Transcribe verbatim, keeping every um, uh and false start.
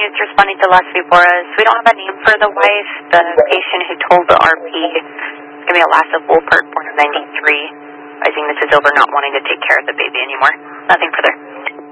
is responding to the last three for us. We don't have a name for the wife, the patient who told the R P, give me a last of Wolpert, born in ninety-three. I think this is over not wanting to take care of the baby anymore. Nothing further.